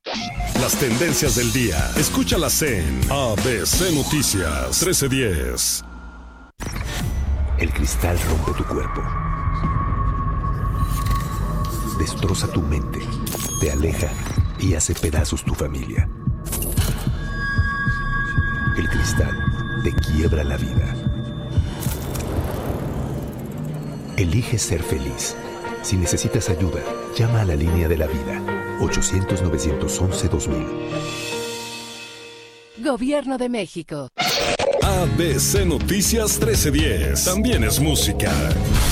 Las tendencias del día. Escúchalas en ABC Noticias 1310. El cristal rompe tu cuerpo. Destroza tu mente. Te aleja y hace pedazos tu familia. El cristal te quiebra la vida. Elige ser feliz. Si necesitas ayuda, llama a la línea de la vida. 800-911-2000. Gobierno de México. ABC Noticias 1310. También es música.